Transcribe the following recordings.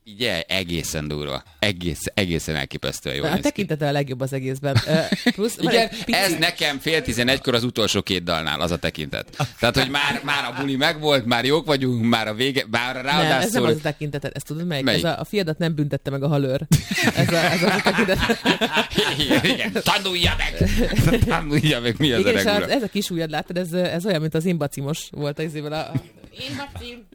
Ugye, egészen durva. Egészen elképesztően jól A tekintete a legjobb az egészben. Plusz, igen, ez nekem 10:30 az utolsó 2 dalnál az a tekintet. Tehát, hogy már a buli megvolt, már jók vagyunk, már a vége, már ráadásul... Nem, ez nem az a tekintetet, ezt tudod melyik? Ez a fiadat nem büntette meg a halőr. Ez a tekintet. Igen, tanulja meg, mi az igen, a regula. Ez a kis ujjad, látod, ez olyan, mint az imbacimos volt az évvel a... Imbacim.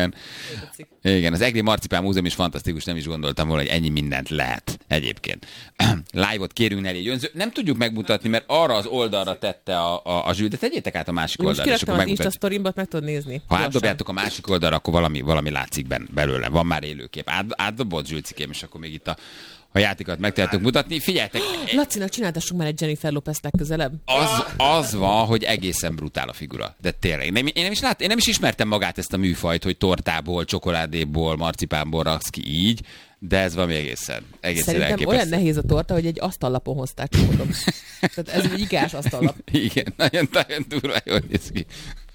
Igen, az Egri Marcipán Múzeum is fantasztikus, nem is gondoltam volna, hogy ennyi mindent lehet egyébként. Live-ot kérünk Nelly Gyöngyöző. Nem tudjuk megmutatni, mert arra az oldalra tette a Zsül, de tegyétek át a másik oldalra. Most kiraktam az Insta sztorimbat, meg tudod nézni. Ha átdobjátok a másik oldalra, akkor valami látszik belőle. Van már élőkép. Átdobott Zsülcikém, és akkor még itt a játékokat meg tehetünk mutatni. Figyeljetek! Lacinak csináltassunk már egy Jennifer Lopez legközelebb. Az van, hogy egészen brutál a figura. De tényleg. Én nem is ismertem magát ezt a műfajt, hogy tortából, csokoládéból, marcipánból raksz ki így, de ez valami egészen Szerintem elképesztő. olyan nehéz a torta, hogy egy asztallapon hozták, csak mondom. Tehát ez egy igás asztallap. Igen, nagyon durva, jól néz ki.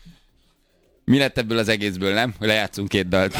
Mi lett ebből az egészből, nem? Hogy lejátszunk 2 dalt.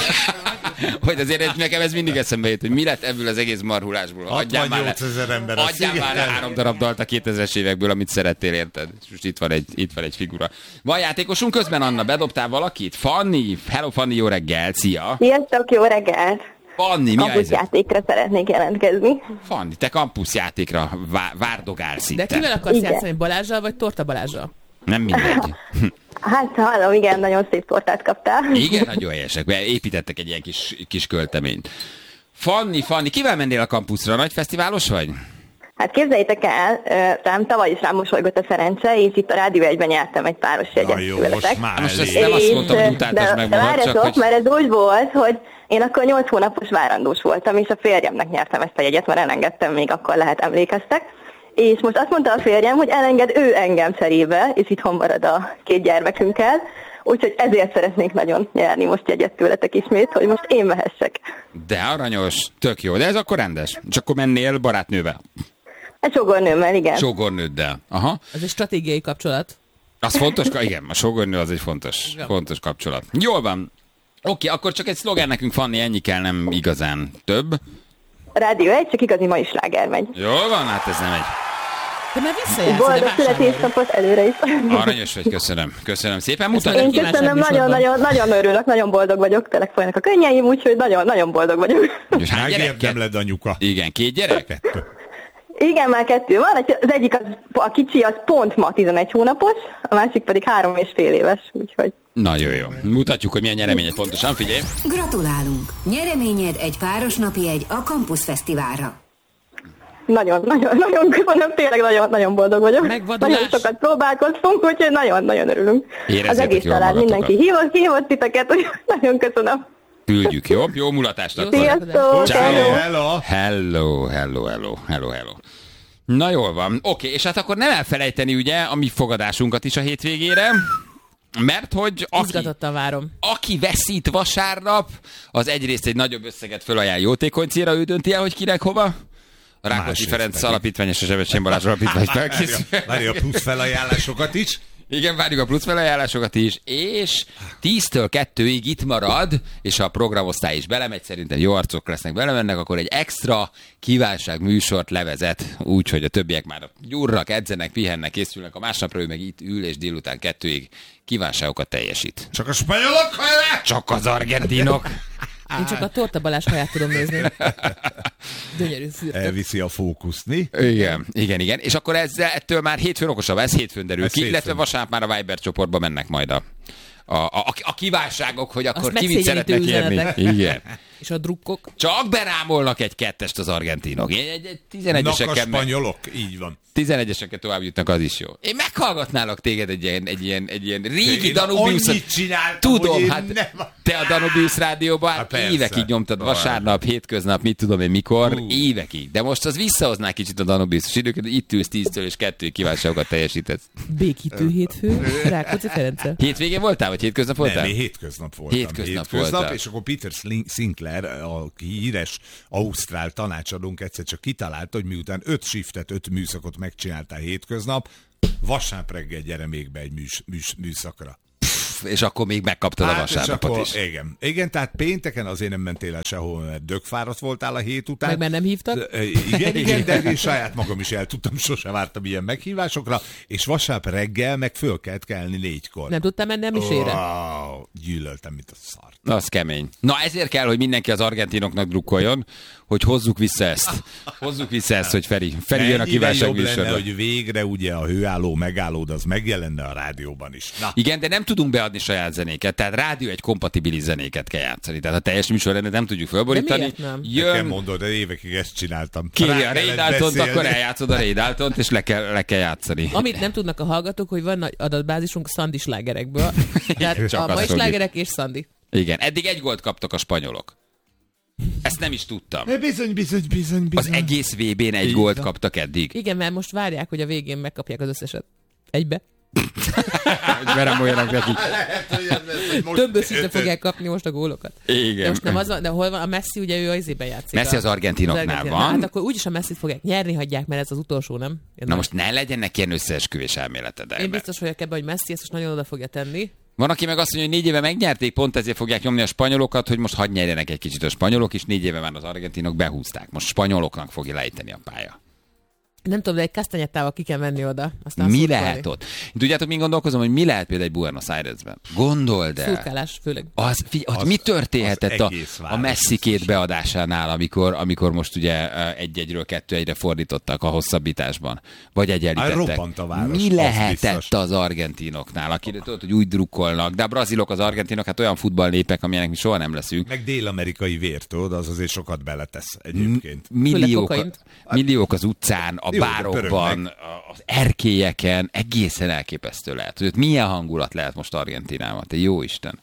Hogy azért nekem ez mindig eszembe jut, hogy mi lett ebből az egész marhulásból. 68 000 ember. Adjál már 3 darab dalt a 2000-es évekből, amit szerettél, érted? És most itt van egy figura. Van játékosunk közben, Anna, bedobtál valakit? Fanni, hello Fanni, jó reggel, szia! Sziasztok, jó reggelt! Fanni, mi a helyzet? Játékra szeretnék jelentkezni. Fanni, te kampuszjátékra várdogálsz itt. De kivel akarsz játszani, Balázsral vagy Torta Balázsral? Nem mindegy. Hát hallom, igen, nagyon szép tortát kaptál. Igen, nagyon helyesek, mert építettek egy ilyen kis költeményt. Fanni, kivel mennél a kampuszra? Nagy fesztiválos vagy? Hát képzeljétek el, tavaly is rám mosolygott a szerencse, és itt a Rádió 1-ben nyertem egy páros jegyet tőletek. Most ezt nem azt mondtam, hogy utáltas meg magad, csak hogy... mert ez úgy volt, hogy én akkor 8 hónapos várandós voltam, és a férjemnek nyertem ezt a jegyet, mert elengedtem, még akkor lehet emlékeztek. És most azt mondta a férjem, hogy elenged ő engem cserébe, és itthon marad a 2 gyermekünkkel, úgyhogy ezért szeretnék nagyon nyerni most jegyet tőletek ismét, hogy most én mehessek. De aranyos, tök jó, de ez akkor rendes. És akkor mennél barátnővel? Egy sógornőmmel, igen. Sógornőddel, aha. Ez egy stratégiai kapcsolat. Az fontos, igen, a sógornő az egy fontos kapcsolat. Jól van. Oké, akkor csak egy szlogán nekünk, Fanni, ennyi kell, nem igazán több. Rádió 1, csak igazi mai sláger megy. Jól van, hát ez nem egy... Te már visszajársz, boldog születésnapot előre is. Aranyos vagy, köszönöm szépen. Én köszönöm, nagyon örülök, nagyon boldog vagyok, tényleg folynak a könnyeim, úgyhogy nagyon boldog vagyok. És hány gyerek lett anyuka? Igen, 2 gyerek? 2. Igen, már 2 van, az egyik a kicsi az pont ma 11 hónapos, a másik pedig 3,5 éves, úgyhogy... Nagyon jó. Mutatjuk, hogy milyen nyereményed pontosan, figyelj. Gratulálunk! Nyereményed egy párosnapi jegy a Campus Fesztiválra. Nagyon köszönöm, tényleg nagyon boldog vagyok. Megvadulás. Nagyon sokat próbálkoztunk, úgyhogy nagyon örülünk. Érezzétek az egész család, mindenki hívott titeket, úgyhogy nagyon köszönöm. Küldjük, jó? Jó mulatást akkor. Sziasztok! Hello. Na jól van. Oké, és hát akkor nem elfelejteni ugye a mi fogadásunkat is a hétvégére, mert hogy izgatottan várom. Aki veszít vasárnap, az egyrészt egy nagyobb összeget fölajánl jótékony célra, ő dönti el, hogy kinek hova. A Rákóczi Ferenc Alapítvány és a Zsebecsén Balázs Alapítvány felkészül. Várja a plusz felajánlásokat is. Igen, várjuk a plusz felajánlásokat is, és 10-től 2-ig itt marad, és ha a programosztály is belemegy, szerintem jó arcok lesznek, belemennek, akkor egy extra kívánság műsort levezet, úgyhogy a többiek már gyúrnak, edzenek, pihennek, készülnek, a másnapra ő meg itt ül, és délután 2-ig kívánságokat teljesít. Csak a spanyolok hajrá! Csak az argentinok! Én csak a Torta Balázs haját tudom nézni. Gyönyörű fürtök. Elviszi a fókuszt, mi? Igen. És akkor ettől már hétfőn okosabb, ez hétfőn derül ki, illetve vasárnap már a Viber csoportba mennek majd a kívánságok, hogy akkor ki mit szeretnek érni. Igen. És a drukkok? Csak berámolnak egy 2-est az argentinok. 11-esekkel spanyolok, így van. 11-esekkel tovább jutnak, az is jó. Én meghallgatnálok téged egy ilyen régi Danubius-ot. Tudom, hát te a Danubius rádióban hát évekig nyomtad vasárnap, hétköznap, mit tudom én mikor, évekig. De most az visszahozná kicsit a Danubius-os időket, hogy itt ülsz 10-től és 2-ig kívánságokat teljesítesz. Békítő hétfő, Rákóczi Ferenccel. Hétvégén voltál, vagy hétköznap voltál? Nem, hétköznap voltam. Hétköznap, és akkor Peter Sinclair, a híres ausztrál tanácsadónk egyszer csak kitalálta, hogy miután 5 shiftet, 5 műszakot megcsináltál hétköznap, vasárnap reggel gyere még be egy műszakra. és akkor még megkaptad a vasárnapot is. Igen, tehát pénteken azért nem mentél el sehol, mert dögfáradt voltál a hét után. Meg mert nem hívtak? Igen, de én saját magam is el tudtam, sosem vártam ilyen meghívásokra, és vasárnap reggel meg föl kellett kelni 4-kor. Nem tudtam menni a misére? Wow, gyűlöltem, mint a szart. Az kemény. Na ezért kell, hogy mindenki az argentinoknak drukkoljon, hogy hozzuk vissza ezt. Hozzuk vissza ezt, hogy Feri jön a kívánság jobb lenne, hogy végre ugye a hőálló megállód az megjelenne a rádióban is. Na. Igen, de nem tudunk beadni saját zenéket, tehát rádió egy kompatibilis zenéket kell játszani. Tehát a teljes műsorrendet nem tudjuk fölborítani. Nekem mondod, de évekig ezt csináltam. Kéri a Ray Daltont, akkor eljátszod a Ray Daltont, és le kell játszani. Amit nem tudnak a hallgatók, hogy van nagy adatbázisunk Szandi slágerekből. Tehát a mai slágerek és Szandi. Igen, eddig 1 gólt kaptak a spanyolok. Ezt nem is tudtam. Bizony. Az egész VB-n 1 gólt kaptak eddig. Igen, mert most várják, hogy a végén megkapják az összeset. Egybe. Hogy merem olyanak nekik. Több össze fogják kapni most a gólokat. Igen. De most nem az, de hol van a Messi, ugye ő az izében játszik. Messi az argentinoknál van. Hát akkor úgyis a Messit fogják nyerni, hagyják, mert ez az utolsó, nem? Na most ne legyenek ilyen összeesküvés elméleted. Én biztos vagyok ebben, hogy Messi ezt most nagyon oda fogja tenni. Van, aki meg azt mondja, hogy 4 éve megnyerték, pont ezért fogják nyomni a spanyolokat, hogy most hadd nyerjenek egy kicsit a spanyolok, és 4 éve már az argentinok behúzták. Most spanyoloknak fogja lejteni a pálya. Nem tudom, de egy kasztányettával ki kell menni oda. Aztán mi lehet ott? Tudjátok, min gondolkozom, hogy mi lehet például egy Buenos Airesben? Gondold el. Szurkálás, főleg. Az mi történhetett a Messi 2 beadásánál, amikor most ugye 1-1-ről 2-1-re fordítottak a hosszabbításban? Vagy egyenlítettek? Mi lehetett az argentinoknál? Akire tudod, hogy úgy drukkolnak, de a brazilok, az argentinok, hát olyan futballnépek, amilyenek mi soha nem leszünk. Meg dél-amerikai vért, tudod, az azért sokat beletesz egyébként. Milliók az utcán, a bárokban, az erkélyeken, egészen elképesztő lehet. Hogy milyen hangulat lehet most Argentinában, te jó Isten.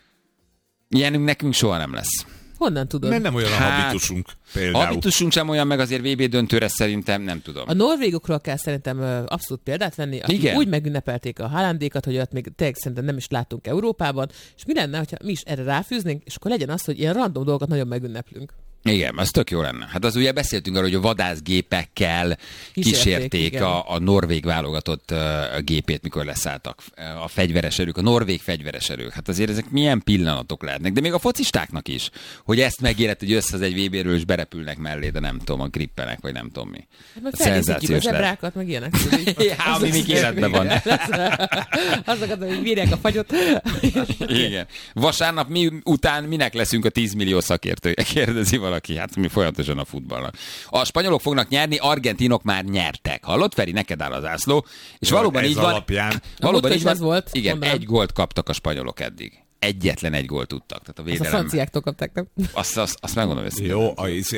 Ilyenünk nekünk soha nem lesz. Honnan tudod? Mert nem olyan a habitusunk például. Habitusunk sem olyan, meg azért VB döntőre szerintem nem tudom. A norvégokról kell szerintem abszolút példát venni, akik úgy megünnepelték a Haalandékat, hogy ott még tényleg szerintem nem is láttunk Európában, és mi lenne, ha mi is erre ráfűznénk, és akkor legyen az, hogy ilyen random dolgokat nagyon megünneplünk. Igen, ez tök jó lenne. Hát az ugye beszéltünk arról, hogy a vadászgépekkel kísérték a norvég válogatott gépét, mikor leszálltak a fegyveres erők, a norvég fegyveres erők. Hát azért ezek milyen pillanatok lehetnek, de még a focistáknak is, hogy ezt megérett, hogy össze az egy VB-ről és berepülnek mellé, de nem tudom, a grippenek, vagy nem tudom mi. Hát felnézzük a zebrákat, meg ilyenek. Ami még életben van. Azokat, hogy bírják a fagyot. Igen. Vasárnap után minek leszünk a 10 millió szakértője, kérdezi valaki. Hát mi folyamatosan a futballnak. A spanyolok fognak nyerni, argentinok már nyertek. Hallott, Feri? Neked áll az ászló. És valóban így van. Valóban így van. Volt, igen, mondanám. 1 gólt kaptak a spanyolok eddig. Egyetlen 1 gólt tudtak. Tehát a védelem... Azt a franciáktól kapták, nem? Azt megmondom ezt. Jó,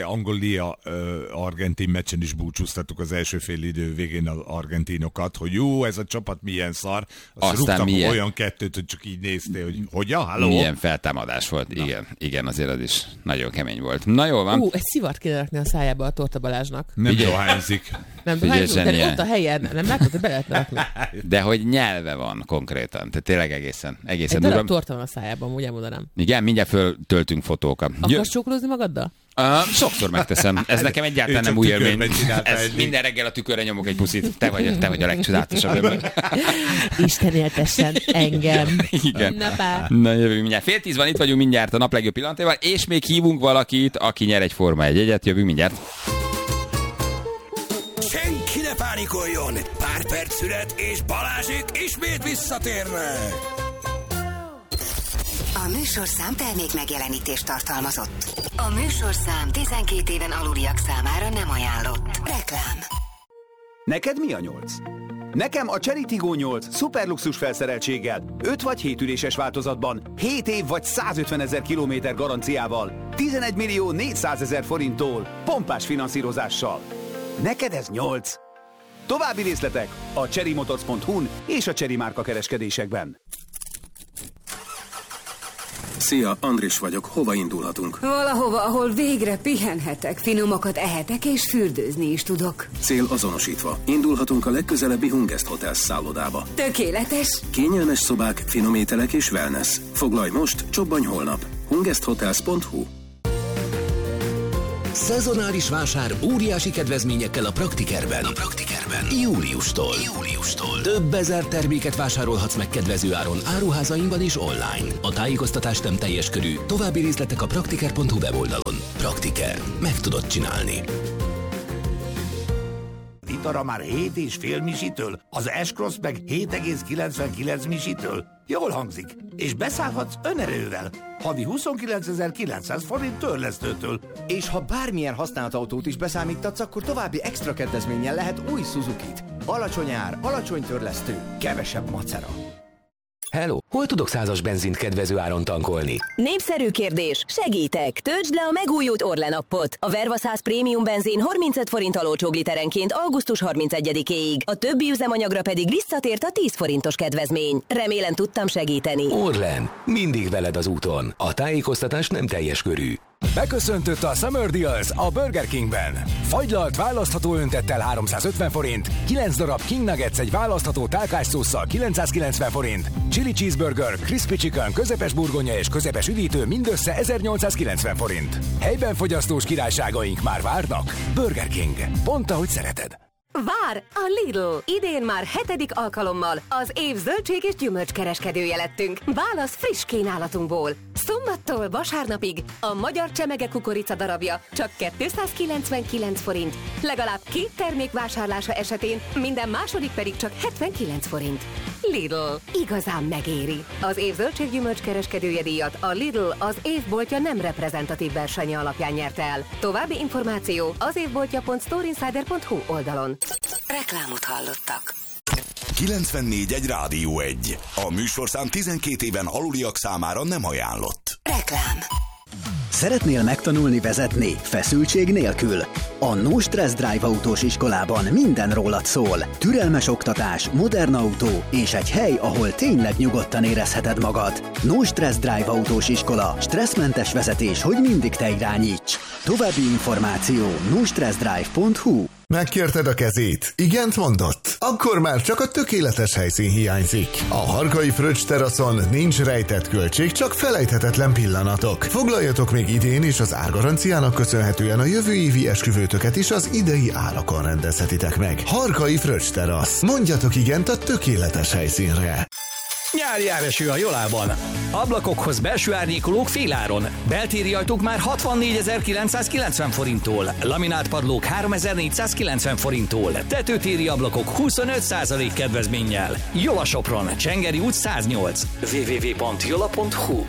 Angolia-Argentin meccsen is búcsúztattuk az első fél idő végén az argentinokat, hogy jó, ez a csapat milyen szar. Aztán milyen... olyan 2-t, hogy csak így néztél, hogy hogyan, halló? Milyen feltámadás volt. Igen, azért az is nagyon kemény volt. Na jól van. Egy szivart kéne rakni a szájába a Torta Balázsnak. Nem dohányzik. Nem dohányzik, de ott a helyen. Nem látod, hogy be lehetne rakni. De hogy nyelve van konkrétan. Tehát tényleg egészen egy darab torta van a szájában, úgy elmondanám. Igen, mindjárt föltöltünk fotókat. Akarsz csókolózni magaddal? Sokszor megteszem. Ez nekem egyáltalán nem új élmény. Minden reggel a tükörre nyomok egy puszit. Te vagy a legcsodálatosabb ember. Isten éltessen engem. Igen. Na, jövünk mindjárt. 9:30 van, itt vagyunk mindjárt a nap legjobb pillanatával, és még hívunk valakit, aki nyer egy Forma 1 jegyet. Jövünk mindjárt. Senki ne pánikoljon! Pár perc szület, és Balázsék ismét visszatérnek! A műsorszám termék megjelenítést tartalmazott. A műsorszám 12 éven aluliak számára nem ajánlott. Reklám. Neked mi a 8? Nekem a Chery Tiggo 8 szuperluxus felszereltséggel, 5 vagy 7 üléses változatban, 7 év vagy 150 000 kilométer garanciával, 11 400 000 forinttól, pompás finanszírozással. Neked ez 8. További részletek a cherrymotors.hu-n és a Chery márka kereskedésekben. Szia, Andris vagyok. Hova indulhatunk? Valahova, ahol végre pihenhetek, finomakat ehetek és fürdőzni is tudok. Cél azonosítva. Indulhatunk a legközelebbi Hungest Hotels szállodába. Tökéletes! Kényelmes szobák, finom ételek és wellness. Foglalj most, csobbanj holnap. HungestHotels.hu. Szezonális vásár óriási kedvezményekkel a Praktikerben. decemberben. Júliustól. Több ezer terméket vásárolhatsz meg kedvező áron áruházainkban és online. A tájékoztatás nem teljes körű, további részletek a praktiker.hu weboldalon. Praktiker. Meg tudod csinálni. Vitara már 7,5 misitől, az S-Cross meg 7,99 misitől. Jól hangzik. És beszállhatsz önerővel. Havi 29.900 forint törlesztőtől. És ha bármilyen használt autót is beszámítatsz, akkor további extra kedvezménnyel lehet új Suzukit. Alacsony ár, alacsony törlesztő, kevesebb macera. Hello! Hol tudok 100-as benzint kedvező áron tankolni? Népszerű kérdés. Segítek! Töltsd le a megújult Orlen appot. A Verva 100 prémium benzin 35 forint alócsog literenként augusztus 31-éig. A többi üzemanyagra pedig visszatért a 10 forintos kedvezmény. Remélem tudtam segíteni. Orlen. Mindig veled az úton. A tájékoztatás nem teljes körű. Beköszöntött a Summer Deals a Burger Kingben. Fagylalt választható öntettel 350 forint, 9 darab King Nuggets egy választható tálkásszósszal 990 forint, Chili Cheeseburger, Crispy Chicken, közepes burgonya és közepes üdítő mindössze 1890 forint. Helyben fogyasztós királyságaink már várnak. Burger King. Pont ahogy szereted. Vár a Lidl! Idén már 7. alkalommal az év zöldség és gyümölcskereskedője lettünk. Válasz friss kínálatunkból. Szombattól vasárnapig a magyar csemege kukorica darabja csak 299 forint. Legalább 2 termék vásárlása esetén minden második pedig csak 79 forint. Lidl. Igazán megéri. Az év zöldség gyümölcskereskedője díjat a Lidl az évboltja nem reprezentatív versenye alapján nyerte el. További információ az évboltja.storeinsider.hu oldalon. Reklámot hallottak. 94.1 Rádió 1. A műsorszám 12 éven aluliak számára nem ajánlott. Reklám. Szeretnél megtanulni vezetni feszültség nélkül? A No Stress Drive autós iskolában minden rólad szól. Türelmes oktatás, modern autó és egy hely, ahol tényleg nyugodtan érezheted magad. No Stress Drive autós iskola. Stresszmentes vezetés, hogy mindig te irányíts. További információ nostressdrive.hu. Megkérted a kezét? Igent mondott? Akkor már csak a tökéletes helyszín hiányzik. A Harkai Fröccs teraszon nincs rejtett költség, csak felejthetetlen pillanatok. Foglaljatok még idén, és az árgaranciának köszönhetően a jövő évi esküvőtöket is az idei árakon rendezhetitek meg. Harkai Fröccs terasz. Mondjatok igent a tökéletes helyszínre. Nyári áreső a Jolában. Ablakokhoz belső árnyékolók féláron. Beltéri ajtók már 64.990 forinttól. Laminált padlók 3.490 forinttól. Tetőtéri ablakok 25% kedvezménnyel. Jola Sopron, Csengeri út 108. www.jola.hu.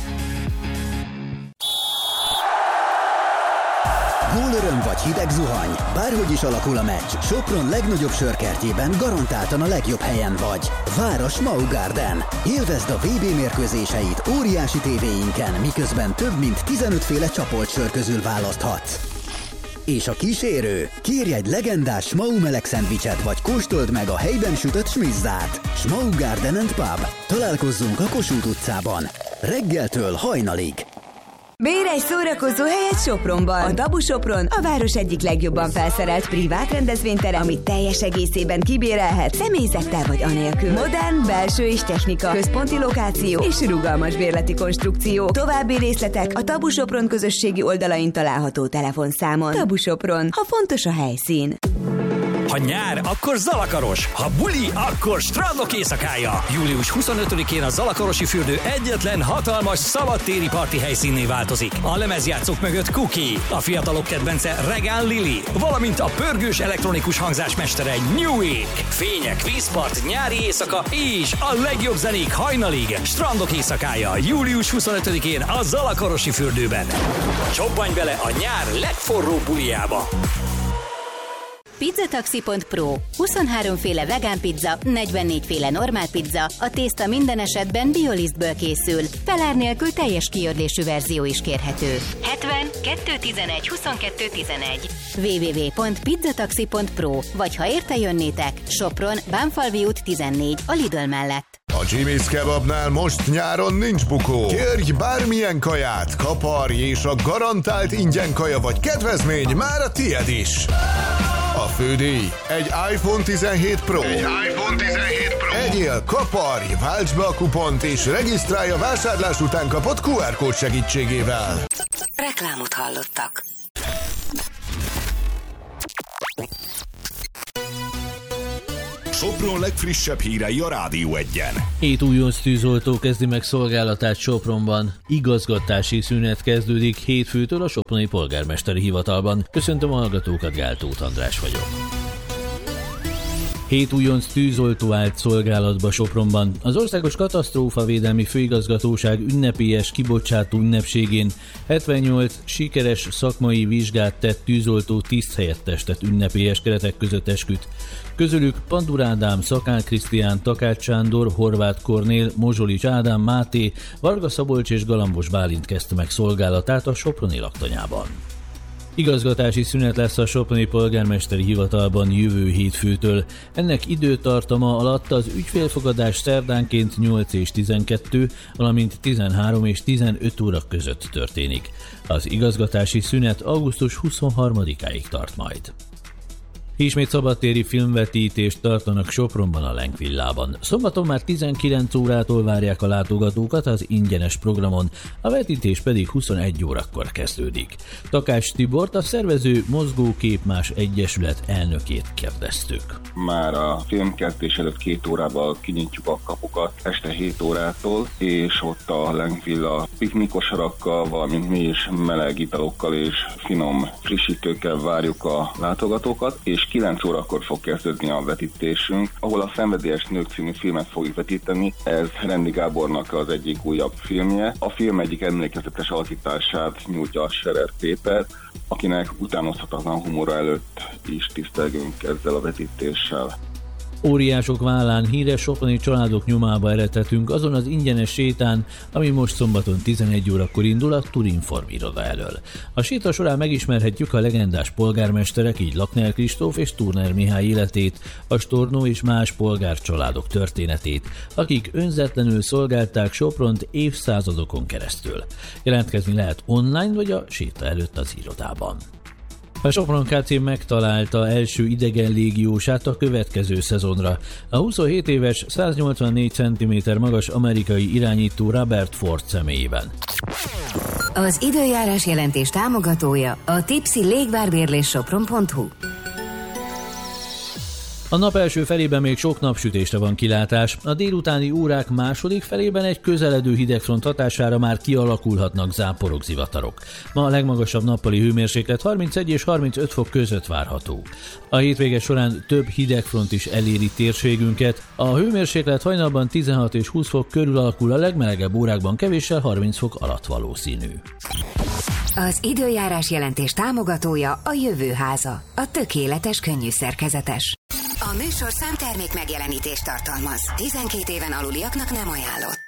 Gólöröm vagy hideg zuhany, bárhogy is alakul a meccs, Sopron legnagyobb sörkertjében garantáltan a legjobb helyen vagy. Vár a Schmau Garden. Élvezd a VB mérkőzéseit óriási tévéinken, miközben több mint 15 féle csapolt sör közül választhatsz. És a kísérő? Kérj egy legendás Schmau meleg szendvicset, vagy kóstold meg a helyben sütött smizzát. Schmau Garden and Pub. Találkozzunk a Kossuth utcában. Reggeltől hajnalig. Bérj egy szórakozó helyet Sopronban. A Dabu Sopron a város egyik legjobban felszerelt privát rendezvénytere, amit teljes egészében kibérelhet, személyzettel vagy anélkül. Modern, belső és technika, központi lokáció és rugalmas bérleti konstrukció. További részletek a Dabu Sopron közösségi oldalain található telefonszámon. Dabu Sopron, ha fontos a helyszín. Ha nyár, akkor Zalakaros. Ha buli, akkor strandok éjszakája. Július 25-én a Zalakarosi fürdő egyetlen hatalmas szabadtéri parti helyszínné változik. A lemezjátszók mögött Cookie, a fiatalok kedvence Regán Lili, valamint a pörgős elektronikus hangzásmestere Newik. Fények, vízpart, nyári éjszaka és a legjobb zenék hajnalig. Strandok éjszakája. Július 25-én a Zalakarosi fürdőben. Csobbanj bele a nyár legforróbb bulijába. Pizzataxi.pro. 23 féle vegán pizza, 44 féle normál pizza, a tészta minden esetben biolisztből készül. Felár nélkül teljes kiördésű verzió is kérhető. 70 211 22 11 www.pizzataxi.pro. Vagy ha érte jönnétek, Sopron, Bánfalvi út 14, a Lidl mellett. A Jimmy's Kebabnál most nyáron nincs bukó. Kérj bármilyen kaját, kaparj, és a garantált ingyen kaja vagy kedvezmény már a tied is. A fődíj egy iPhone 17 Pro. Egyél, kaparj, válts be a kupont és regisztrálj a vásárlás után kapott QR kód segítségével. Reklámot hallottak. Sopron legfrissebb hírei a Rádió 1-en. 7 újonc tűzoltó kezdi meg szolgálatát Sopronban. Igazgatási szünet kezdődik hétfőtől a soproni polgármesteri hivatalban. Köszöntöm a hallgatókat, Gál Tóth András vagyok. 7 újonc tűzoltó állt szolgálatba Sopronban. Az Országos Katasztrófavédelmi Főigazgatóság ünnepélyes kibocsátó ünnepségén 78 sikeres szakmai vizsgát tett tűzoltó tiszthelyettestet ünnepélyes keretek között esküdt. Közülük Pandur Ádám, Szakál Krisztián, Takács Sándor, Horváth Kornél, Mozsolics Ádám, Máté, Varga Szabolcs és Galambos Bálint kezdte meg szolgálatát a soproni laktanyában. Igazgatási szünet lesz a soproni polgármesteri hivatalban jövő hétfőtől. Ennek időtartama alatt az ügyfélfogadás szerdánként 8 és 12, valamint 13 és 15 óra között történik. Az igazgatási szünet augusztus 23-áig tart majd. Ismét szabadtéri filmvetítést tartanak Sopronban a Lenk villában. Szombaton már 19 órától várják a látogatókat az ingyenes programon, a vetítés pedig 21 órakor kezdődik. Takács Tibort, a szervező Mozgóképmás Egyesület elnökét kérdeztük. Már a filmkezdés előtt 2 órával kinyitjuk a kapukat este 7 órától, és ott a Lenk villa piknikosarakkal, valamint mi is meleg italokkal és finom frissítőkkel várjuk a látogatókat, és 9 órakor fog kezdődni a vetítésünk, ahol a Szenvedélyes nők című filmet fogjuk vetíteni. Ez Rendi Gábornak az egyik újabb filmje. A film egyik emlékezetes alakítását nyújtja Scherer Péter, akinek utánozhatatlan humora előtt is tisztelgünk ezzel a vetítéssel. Óriások vállán híres soproni családok nyomába eredhetünk azon az ingyenes sétán, ami most szombaton 11 órakor indul a Turinform iroda elől. A séta során megismerhetjük a legendás polgármesterek, így Lakner Kristóf és Turner Mihály életét, a Stornó és más polgárcsaládok történetét, akik önzetlenül szolgálták Sopront évszázadokon keresztül. Jelentkezni lehet online vagy a séta előtt az irodában. A Sopron KC megtalálta első idegen légiósát a következő szezonra. A 27 éves, 184 cm magas amerikai irányító Robert Ford személyében. Az időjárás jelentés támogatója a Tipsy légvárbérlés Sopron.hu. A nap első felében még sok napsütésre van kilátás, a délutáni órák második felében egy közeledő hidegfront hatására már kialakulhatnak záporok, zivatarok. Ma a legmagasabb nappali hőmérséklet 31 és 35 fok között várható. A hétvége során több hidegfront is eléri térségünket, a hőmérséklet hajnalban 16 és 20 fok körül alakul, a legmelegebb órákban kevéssel 30 fok alatt valószínű. Az időjárás jelentés támogatója a Jövőháza, a tökéletes könnyű szerkezetes. A műsorszám termék megjelenítést tartalmaz. 12 éven aluliaknak nem ajánlott.